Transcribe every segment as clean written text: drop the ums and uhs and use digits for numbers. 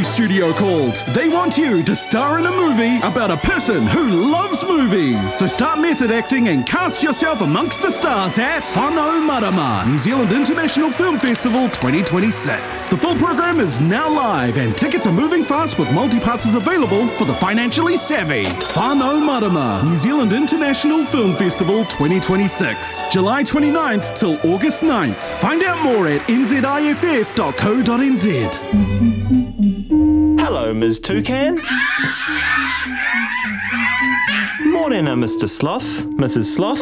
studio called. They want you to star in a movie about a person who loves movies. So start method acting and cast yourself amongst the stars at Whānau Marama, New Zealand International Film Festival 2026. The full program is now live and tickets are moving fast with multi-passes available for the financially savvy. Whānau Marama, New Zealand International Film Festival 2026. July 29th till August 9th. Find out more at nziff.co.nz. Hello, Ms. Toucan. Morning, Mr. Sloth, Mrs. Sloth.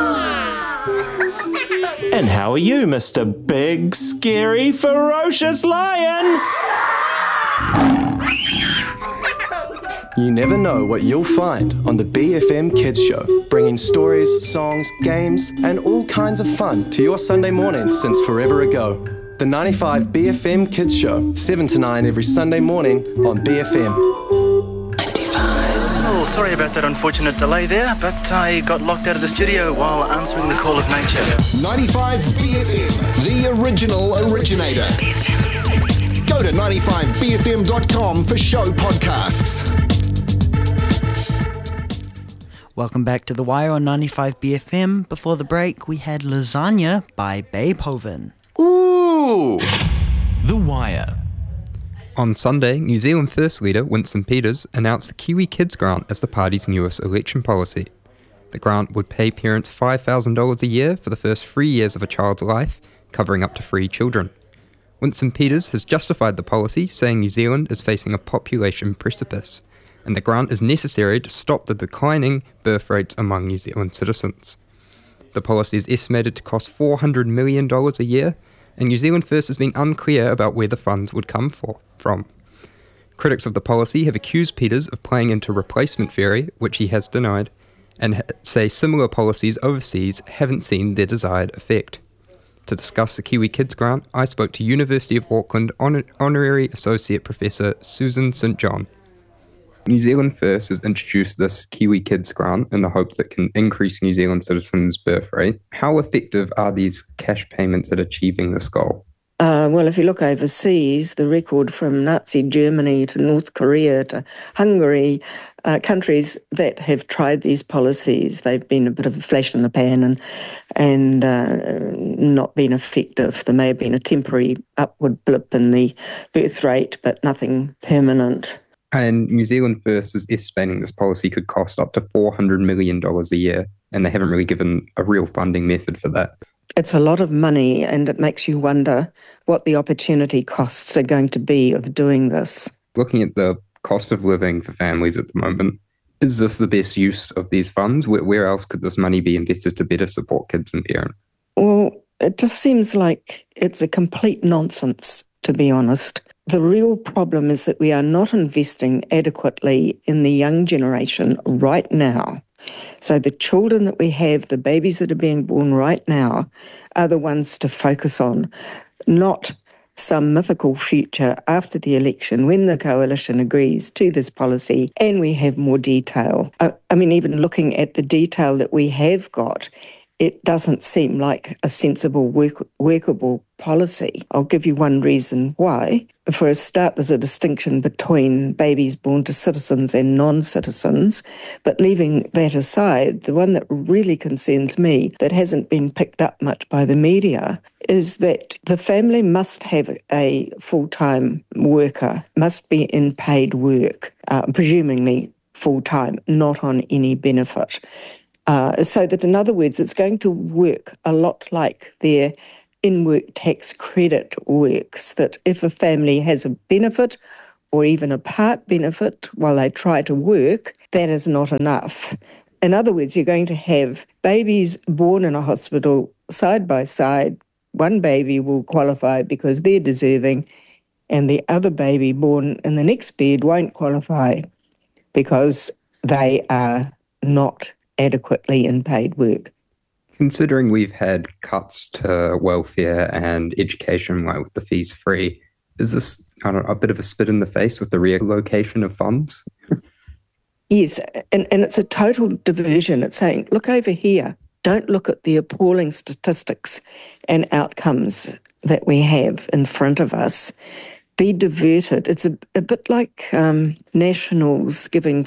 And how are you, Mr. Big, Scary, Ferocious Lion? You never know what you'll find on the BFM Kids Show, bringing stories, songs, games, and all kinds of fun to your Sunday mornings since forever ago. The 95 BFM Kids Show, 7 to 9 every Sunday morning on BFM. 95. Oh, sorry about that unfortunate delay there, but I got locked out of the studio while answering the call of nature. 95 BFM, the original originator. Go to 95bfm.com for show podcasts. Welcome back to The Wire on 95 BFM. Before the break, we had Lasagna by Beethoven. Ooh! The Wire. On Sunday, New Zealand First Leader Winston Peters announced the Kiwi Kids Grant as the party's newest election policy. The grant would pay parents $5,000 a year for the first 3 years of a child's life, covering up to 3 children. Winston Peters has justified the policy, saying New Zealand is facing a population precipice, and the grant is necessary to stop the declining birth rates among New Zealand citizens. The policy is estimated to cost $400 million a year, and New Zealand First has been unclear about where the funds would come from. Critics of the policy have accused Peters of playing into replacement theory, which he has denied, and say similar policies overseas haven't seen their desired effect. To discuss the Kiwi Kids Grant, I spoke to University of Auckland Honorary Associate Professor Susan St John. New Zealand First has introduced this Kiwi Kids Grant in the hopes it can increase New Zealand citizens' birth rate. How effective are these cash payments at achieving this goal? Well, if you look overseas, the record from Nazi Germany to North Korea to Hungary, countries that have tried these policies, they've been a bit of a flash in the pan and not been effective. There may have been a temporary upward blip in the birth rate, but nothing permanent. And New Zealand First is estimating this policy could cost up to $400 million a year, and they haven't really given a real funding method for that. It's a lot of money, and it makes you wonder what the opportunity costs are going to be of doing this. Looking at the cost of living for families at the moment, is this the best use of these funds? Where else could this money be invested to better support kids and parents? Well, it just seems like it's a complete nonsense, to be honest. The real problem is that we are not investing adequately in the young generation right now. So the children that we have, the babies that are being born right now, are the ones to focus on, not some mythical future after the election when the coalition agrees to this policy and we have more detail. I mean, even looking at the detail that we have got, it doesn't seem like a sensible, workable policy. I'll give you one reason why. For a start, there's a distinction between babies born to citizens and non-citizens. But leaving that aside, the one that really concerns me, that hasn't been picked up much by the media, is that the family must have a full-time worker, must be in paid work, presumably full-time, not on any benefit. So that, in other words, it's going to work a lot like their in-work tax credit works, that if a family has a benefit or even a part benefit while they try to work, that is not enough. In other words, you're going to have babies born in a hospital side by side. One baby will qualify because they're deserving, and the other baby born in the next bed won't qualify because they are not adequately in paid work. Considering we've had cuts to welfare and education, like with the fees free, is this, a bit of a spit in the face with the reallocation of funds? Yes, and it's a total diversion. It's saying, look over here. Don't look at the appalling statistics and outcomes that we have in front of us. be diverted. It's a bit like Nationals giving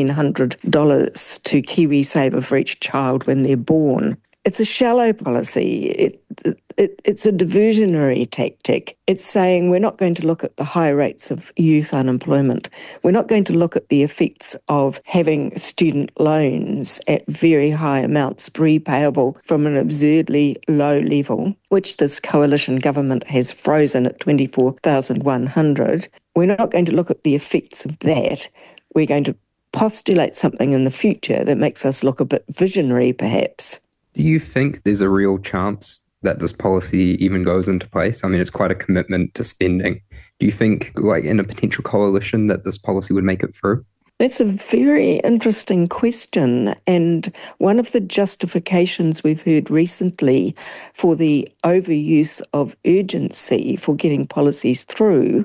$1,500 to KiwiSaver for each child when they're born. It's a shallow policy. It's a diversionary tactic. It's saying we're not going to look at the high rates of youth unemployment. We're not going to look at the effects of having student loans at very high amounts repayable from an absurdly low level, which this coalition government has frozen at 24,100. We're not going to look at the effects of that. We're going to postulate something in the future that makes us look a bit visionary, perhaps. Do you think there's a real chance that this policy even goes into place? I mean, it's quite a commitment to spending. Do you think, like in a potential coalition, that this policy would make it through? That's a very interesting question. And one of the justifications we've heard recently for the overuse of urgency for getting policies through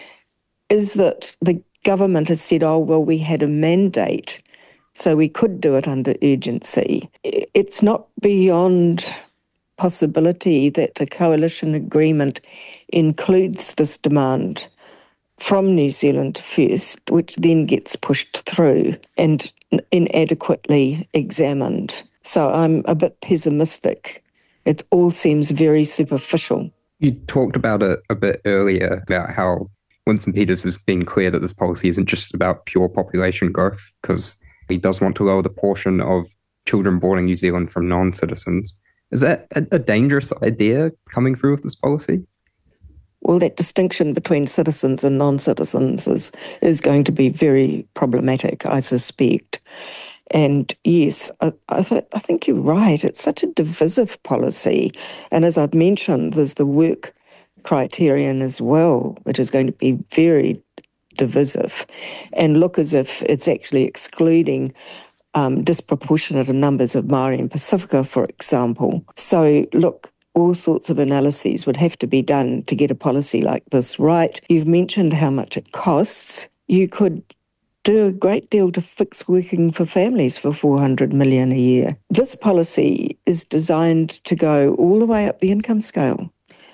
is that the government has said, oh, well, we had a mandate, so we could do it under urgency. It's not beyond possibility that a coalition agreement includes this demand from New Zealand first, which then gets pushed through and inadequately examined. So I'm a bit pessimistic. It all seems very superficial. You talked about it a bit earlier, about how Winston Peters has been clear that this policy isn't just about pure population growth, because he does want to lower the portion of children born in New Zealand from non-citizens. Is that a dangerous idea coming through with this policy? Well, that distinction between citizens and non-citizens is going to be very problematic, I suspect. And yes, I think you're right. It's such a divisive policy. And as I've mentioned, there's the work criterion as well, which is going to be very divisive and look as if it's actually excluding disproportionate numbers of Māori and Pacifica, for example. So, look, all sorts of analyses would have to be done to get a policy like this right. You've mentioned how much it costs. You could do a great deal to fix working for families for $400 million a year. This policy is designed to go all the way up the income scale.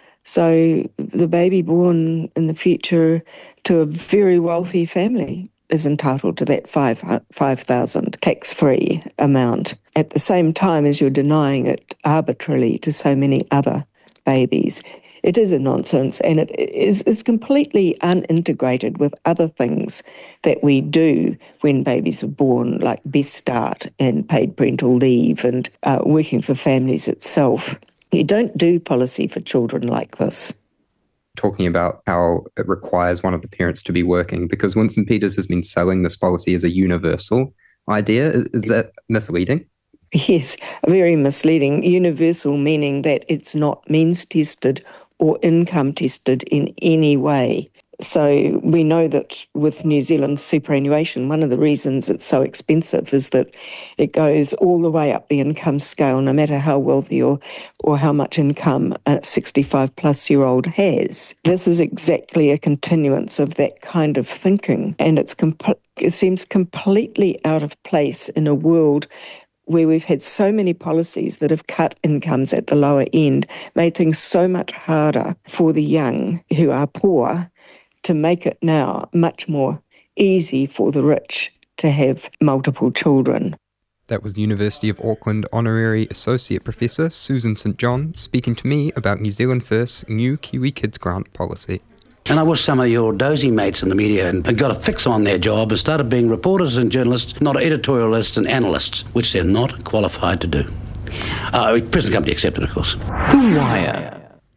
So the baby born in the future to a very wealthy family is entitled to that $5,000 tax-free amount at the same time as you're denying it arbitrarily to so many other babies. It is a nonsense, and it is completely unintegrated with other things that we do when babies are born, like Best Start and paid parental leave and working for families itself. You don't do policy for children like this. Talking about how it requires one of the parents to be working, because Winston Peters has been selling this policy as a universal idea. Is that misleading? Yes, very misleading. Universal meaning that it's not means tested or income tested in any way. So we know that with New Zealand superannuation, one of the reasons it's so expensive is that it goes all the way up the income scale, no matter how wealthy or how much income a 65-plus-year-old has. This is exactly a continuance of that kind of thinking, and it seems completely out of place in a world where we've had so many policies that have cut incomes at the lower end, made things so much harder for the young who are poor, to make it now much more easy for the rich to have multiple children. That was the University of Auckland Honorary Associate Professor Susan St John speaking to me about New Zealand First's new Kiwi Kids Grant policy. And I wish some of your dozy mates in the media had got a fix on their job and started being reporters and journalists, not editorialists and analysts, which they're not qualified to do. Present company accepted, of course. The Wire.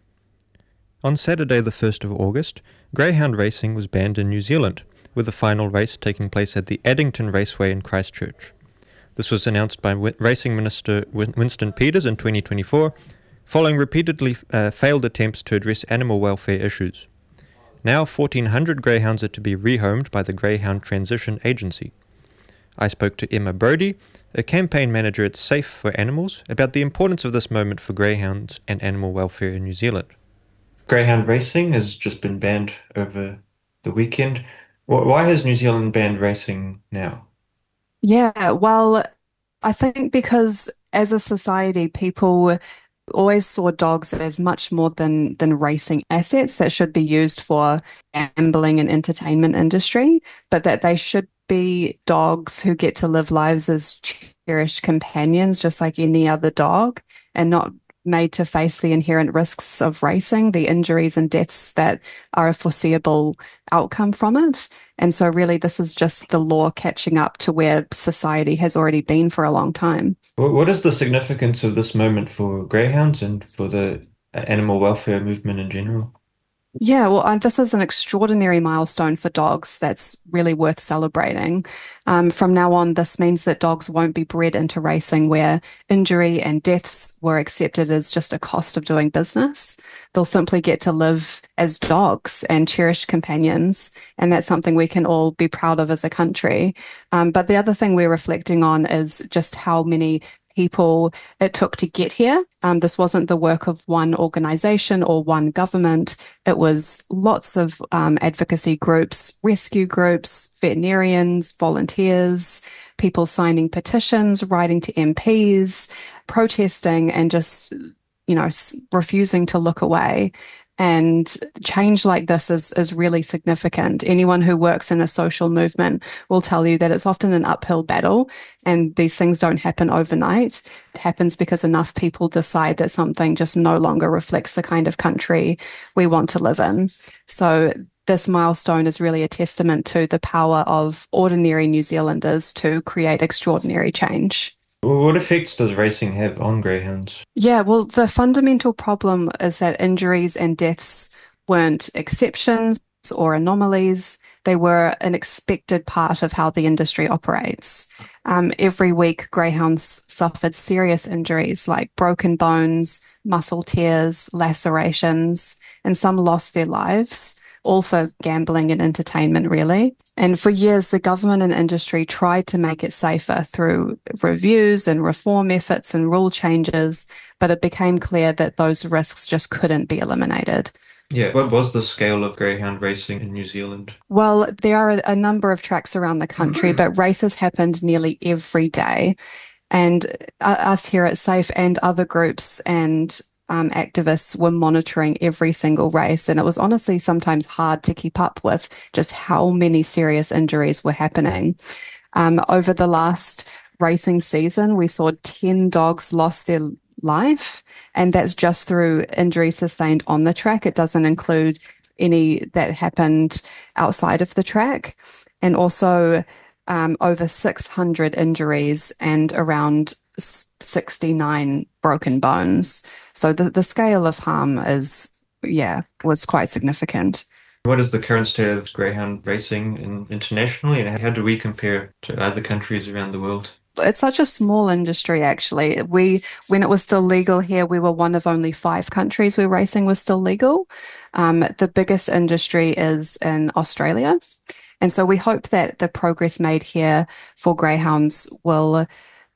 On Saturday the 1st of August, greyhound racing was banned in New Zealand, with the final race taking place at the Addington Raceway in Christchurch. This was announced by Racing Minister Winston Peters in 2024, following repeatedly failed attempts to address animal welfare issues. Now 1,400 greyhounds are to be rehomed by the Greyhound Transition Agency. I spoke to Emma Brodie, a campaign manager at Safe for Animals, about the importance of this moment for greyhounds and animal welfare in New Zealand. Greyhound racing has just been banned over the weekend. Why has New Zealand banned racing now? Yeah, well, I think because as a society, people always saw dogs as much more than racing assets that should be used for gambling and entertainment industry, but that they should be dogs who get to live lives as cherished companions, just like any other dog, and not made to face the inherent risks of racing, the injuries and deaths that are a foreseeable outcome from it. And so really this is just the law catching up to where society has already been for a long time. What is the significance of this moment for greyhounds and for the animal welfare movement in general? Yeah, well, this is an extraordinary milestone for dogs that's really worth celebrating. From now on, this means that dogs won't be bred into racing where injury and deaths were accepted as just a cost of doing business. They'll simply get to live as dogs and cherished companions, and that's something we can all be proud of as a country. But the other thing we're reflecting on is just how many people it took to get here. This wasn't the work of one organization or one government. It was lots of advocacy groups, rescue groups, veterinarians, volunteers, people signing petitions, writing to MPs, protesting, and just, refusing to look away. And change like this is really significant. Anyone who works in a social movement will tell you that it's often an uphill battle, and these things don't happen overnight. It happens because enough people decide that something just no longer reflects the kind of country we want to live in. So this milestone is really a testament to the power of ordinary New Zealanders to create extraordinary change. What effects does racing have on greyhounds? Yeah, well, the fundamental problem is that injuries and deaths weren't exceptions or anomalies. They were an expected part of how the industry operates. Every week, greyhounds suffered serious injuries like broken bones, muscle tears, lacerations, and some lost their lives, all for gambling and entertainment, really. And for years, the government and industry tried to make it safer through reviews and reform efforts and rule changes, but it became clear that those risks just couldn't be eliminated. Yeah, what was the scale of greyhound racing in New Zealand? Well, there are a number of tracks around the country, but races happened nearly every day. And us here at SAFE and other groups and activists were monitoring every single race, and it was honestly sometimes hard to keep up with just how many serious injuries were happening. Over the last racing season, we saw 10 dogs lost their life, and that's just through injuries sustained on the track. It doesn't include any that happened outside of the track, and also over 600 injuries and around 69 broken bones. So the scale of harm was quite significant. What is the current state of greyhound racing internationally, and how do we compare to other countries around the world? It's such a small industry, actually. When it was still legal here, we were one of only 5 countries where racing was still legal. The biggest industry is in Australia. And so we hope that the progress made here for greyhounds will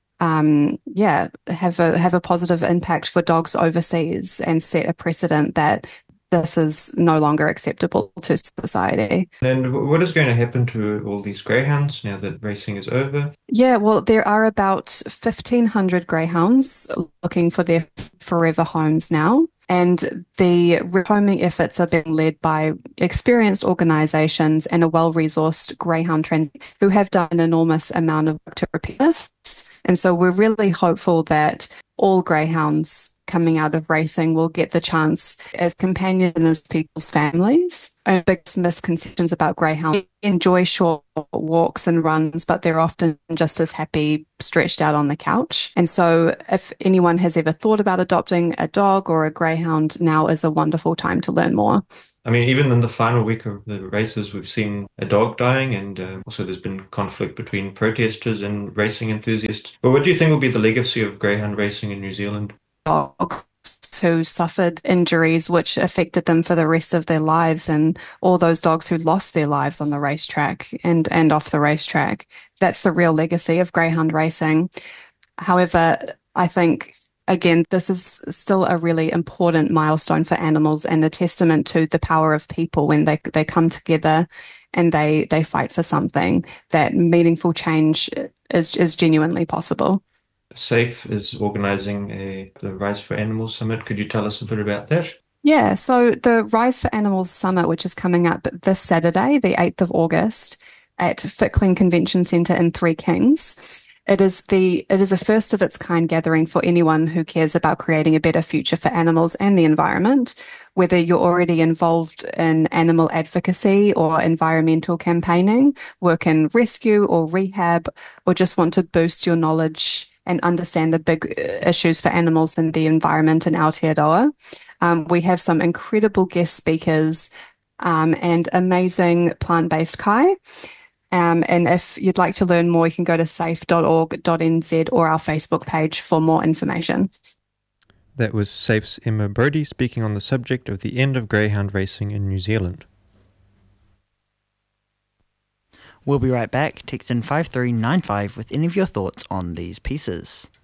have a positive impact for dogs overseas and set a precedent that this is no longer acceptable to society. And what is going to happen to all these greyhounds now that racing is over? Yeah, well, there are about 1,500 greyhounds looking for their forever homes now. And the rehoming efforts are being led by experienced organisations and a well-resourced greyhound trend who have done an enormous amount of work to repair this. And so we're really hopeful that all greyhounds coming out of racing will get the chance as companions and as people's families. And big misconceptions about greyhounds: enjoy short walks and runs, but they're often just as happy stretched out on the couch. And so if anyone has ever thought about adopting a dog or a greyhound, now is a wonderful time to learn more. I mean, even in the final week of the races, we've seen a dog dying, and also there's been conflict between protesters and racing enthusiasts. But what do you think will be the legacy of greyhound racing in New Zealand? Dogs who suffered injuries which affected them for the rest of their lives, and all those dogs who lost their lives on the racetrack and off the racetrack. That's the real legacy of greyhound racing. However, I think, again, this is still a really important milestone for animals and a testament to the power of people when they come together and they fight for something, that meaningful change is genuinely possible. SAFE is organising the Rise for Animals Summit. Could you tell us a bit about that? Yeah, so the Rise for Animals Summit, which is coming up this Saturday, the 8th of August, at Fickling Convention Centre in Three Kings. It is a first of its kind gathering for anyone who cares about creating a better future for animals and the environment, whether you're already involved in animal advocacy or environmental campaigning, work in rescue or rehab, or just want to boost your knowledge and understand the big issues for animals and the environment in Aotearoa. We have some incredible guest speakers and amazing plant-based kai. And if you'd like to learn more, you can go to safe.org.nz or our Facebook page for more information. That was SAFE's Emma Brody speaking on the subject of the end of greyhound racing in New Zealand. We'll be right back. Text in 5395 with any of your thoughts on these pieces.